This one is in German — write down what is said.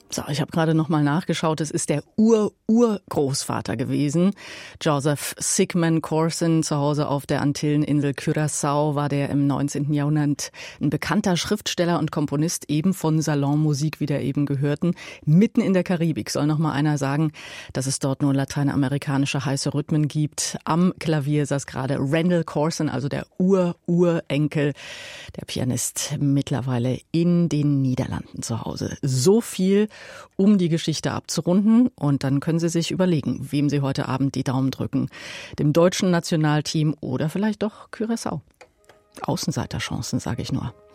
So, ich habe gerade noch mal nachgeschaut. Es ist der Urgroßvater gewesen. Joseph Sigmund Corson, zu Hause auf der Antilleninsel Curaçao, war der im 19. Jahrhundert ein bekannter Schriftsteller und Komponist, eben von Salonmusik, wie der eben gehörten. Mitten in der Karibik soll noch mal einer sagen, dass es dort nur lateinamerikanische heiße Rhythmen gibt. Am Klavier saß gerade Randall Corson, also der Urenkel, der Pianist, mittlerweile in den Niederlanden zu Hause. So viel, um die Geschichte abzurunden. Und dann können Sie sich überlegen, wem Sie heute Abend die Daumen drücken. Dem deutschen Nationalteam oder vielleicht doch Curaçao. Außenseiterchancen, sage ich nur.